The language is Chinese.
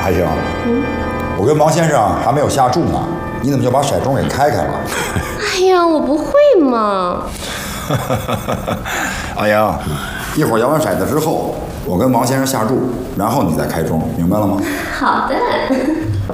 阿英，我跟王先生还没有下注呢，你怎么就把骰盅给开了？ 哎呀，我不会嘛。 阿英，一会儿摇完骰子之后，我跟王先生下注，然后你再开盅，明白了吗？ 好的。